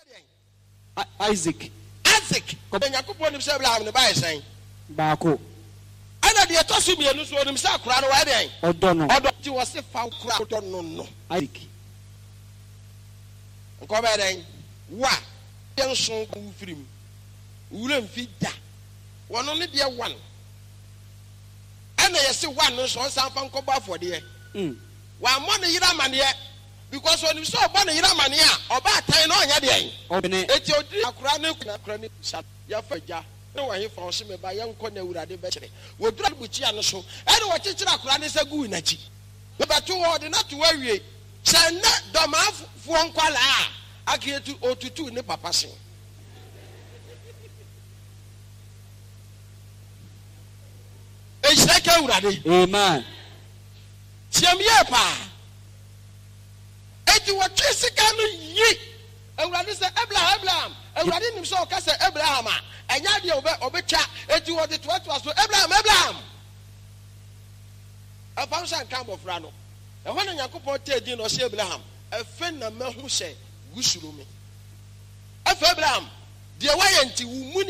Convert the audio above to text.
Isaac. Nyankopɔn nim sɛ Abraham ne ba yɛ sɛn. Baako. Ɛna deɛ ɛtɔ so mmienu so onim sɛ akora no wɔyɛ dɛn. Ɔdɔ no. Ɔdɔ ti wɔ se fa kora ɔdɔ no. Isaac. Nkɔbɛ dɛn wa yɛn nso wu firim wura mfi da wɔn ne deɛ wan ɛna yɛsi wan no nso ɔsan fa nkɔbɔ afɔdeɛ wɔamɔ ne yere amaneɛ because onim sɛ ɔbɔ ne yere amaneɛ a ɔba atan na ɔnyɛ deɛ Ɔbɛne. eti odi akora ne akora ne sa yɛfa gya ne wɔn fa ɔsi mɛ ba yɛn nkɔ na awurade bɛkyerɛ wɔdura bukyia no so ɛna wɔkyekyere akora ne sɛ gu n'akyi bɛbɛto wɔ ɔde na to awie sɛ ne dɔmaafoɔ nkwalaa akietu otutu ne papa sen ehyira ka awurade Amen. tiam yɛ paa eti wɔtwe sika no yi awurade sɛ Abraham awurade nim sɛ ɔka sɛ Abraham a ɛnya deɛ ɔbɛtwa eti wɔde toatoa so Abraham ɛfam sɛ nka abɔfra no ɛhɔ na Nyankopɔn tee din na ɔsɛ Abraham ɛfɛ na mahu sɛ gusuro me ɛfɛ Abraham deɛ wayɛ nti wo mu